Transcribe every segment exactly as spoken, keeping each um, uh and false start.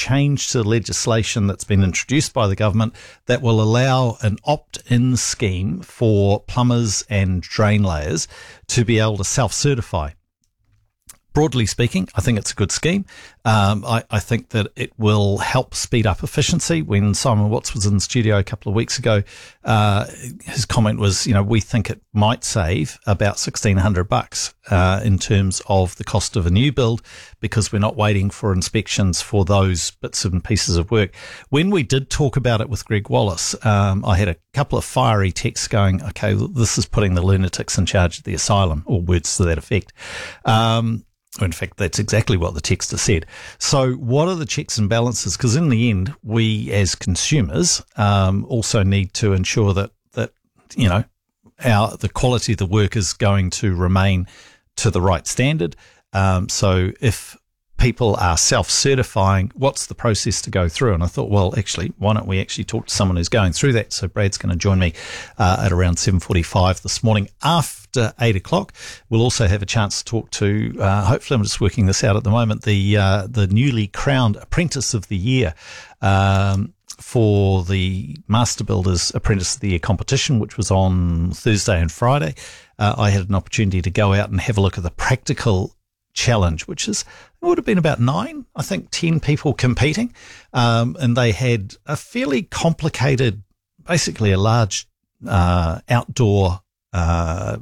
change to legislation that's been introduced by the government that will allow an opt-in scheme for plumbers and drain layers to be able to self-certify. Broadly speaking, I think it's a good scheme. Um, I, I think that it will help speed up efficiency. When Simon Watts was in the studio a couple of weeks ago, uh, his comment was, you know, we think it might save about sixteen hundred bucks uh, in terms of the cost of a new build, because we're not waiting for inspections for those bits and pieces of work. When we did talk about it with Greg Wallace, um, I had a couple of fiery texts going, okay, this is putting the lunatics in charge of the asylum, or words to that effect. Um, In fact, that's exactly what the texter said. So what are the checks and balances? Because in the end, we as consumers um, also need to ensure that, that you know, our the quality of the work is going to remain to the right standard. Um, so if people are self-certifying, what's the process to go through? And I thought, well, actually, why don't we actually talk to someone who's going through that? So Brad's going to join me uh, at around seven forty-five this morning after eight o'clock. We'll also have a chance to talk to, uh, hopefully I'm just working this out at the moment, the uh, the newly crowned Apprentice of the Year um, for the Master Builders Apprentice of the Year competition, which was on Thursday and Friday. Uh, I had an opportunity to go out and have a look at the practical challenge, which is, it would have been about nine, I think, ten people competing. Um, and they had a fairly complicated, basically a large uh, outdoor uh,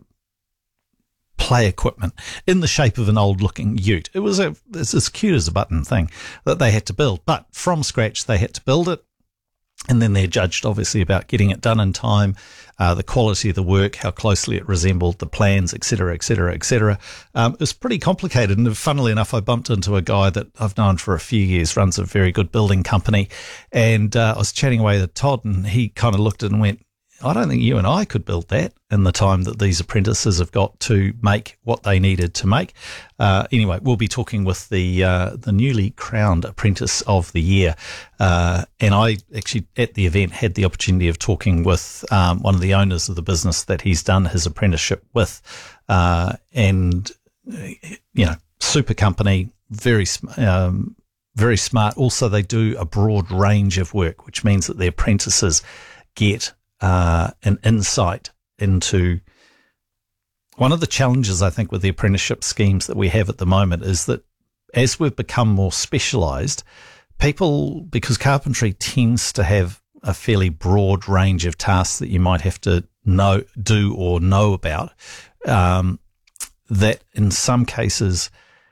play equipment in the shape of an old looking ute. It was a, it's as cute as a button thing that they had to build, but from scratch they had to build it. And then they're judged, obviously, about getting it done in time, uh, the quality of the work, how closely it resembled the plans, et cetera, et cetera, et cetera. Um, it was pretty complicated. And funnily enough, I bumped into a guy that I've known for a few years, runs a very good building company. And uh, I was chatting away with Todd, and he kind of looked at it and went, I don't think you and I could build that in the time that these apprentices have got to make what they needed to make. Uh, anyway, we'll be talking with the uh, the newly crowned Apprentice of the Year. Uh, and I actually, at the event, had the opportunity of talking with um, one of the owners of the business that he's done his apprenticeship with. Uh, and, you know, super company, very um, very smart. Also, they do a broad range of work, which means that the apprentices get Uh, an insight into one of the challenges, I think, with the apprenticeship schemes that we have at the moment is that as we've become more specialised, people, because carpentry tends to have a fairly broad range of tasks that you might have to know, do or know about, um, that in some cases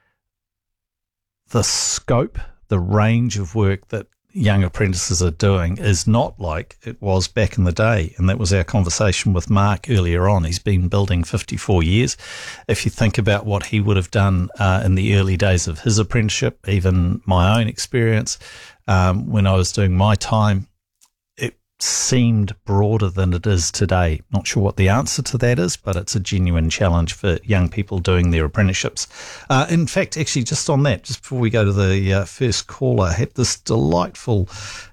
the scope, the range of work that young apprentices are doing is not like it was back in the day. And that was our conversation with Mark earlier on. He's been building fifty-four years. If you think about what he would have done uh, in the early days of his apprenticeship, even my own experience, um, when I was doing my time, it seemed broader than it is today. Not sure what the answer to that is, but it's a genuine challenge for young people doing their apprenticeships. Uh, in fact, actually, just on that, just before we go to the uh, first caller, I had this delightful,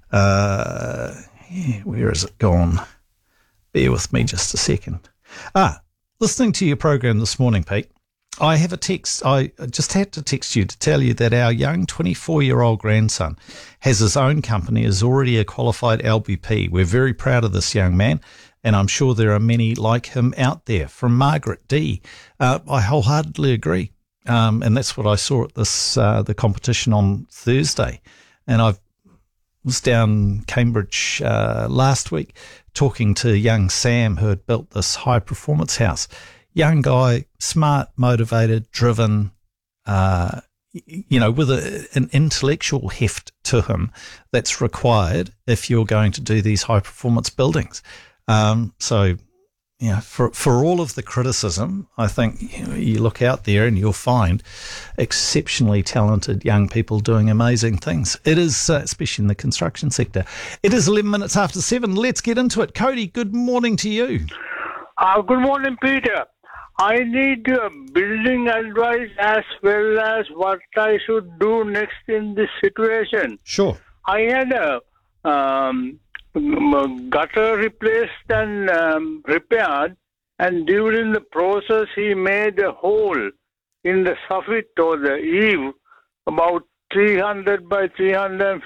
uh, yeah, where is it gone? Bear with me just a second. Ah, listening to your program this morning, Pete, I have a text. I just had to text you to tell you that our young twenty-four-year-old grandson has his own company, is already a qualified L B P. We're very proud of this young man, and I'm sure there are many like him out there. From Margaret D. Uh, I wholeheartedly agree, um, and that's what I saw at this uh, the competition on Thursday. And I was down Cambridge uh, last week talking to young Sam, who had built this high-performance house. Young guy, smart, motivated, driven, uh, you know, with a, an intellectual heft to him that's required if you're going to do these high performance buildings. Um, so, you know, for, for all of the criticism, I think you know, you look out there and you'll find exceptionally talented young people doing amazing things. It is, uh, especially in the construction sector. It is eleven minutes after seven. Let's get into it. Cody, good morning to you. Uh, good morning, Peter. I need uh, building advice as well as what I should do next in this situation. Sure. I had a um, gutter replaced and um, repaired, and during the process he made a hole in the soffit or the eave about three hundred by three hundred